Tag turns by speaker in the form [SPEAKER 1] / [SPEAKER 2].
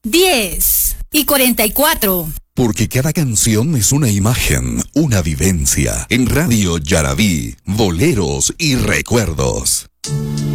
[SPEAKER 1] 10:44.
[SPEAKER 2] Porque cada canción es una imagen, una vivencia. En Radio Yarabí, boleros y recuerdos.